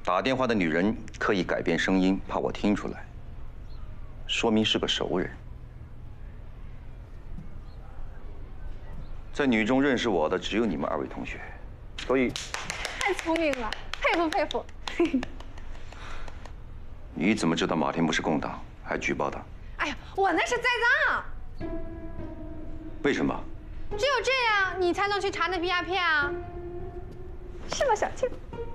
打电话的女人刻意改变声音，怕我听出来，说明是个熟人。在女中认识我的只有你们2位同学，所以太聪明了，佩服佩服。 你怎么知道马天不是共党，还举报他？ 哎呀，我那是栽赃。 为什么？ 只有这样，你才能去查那批鸦片啊，是吧，小庆？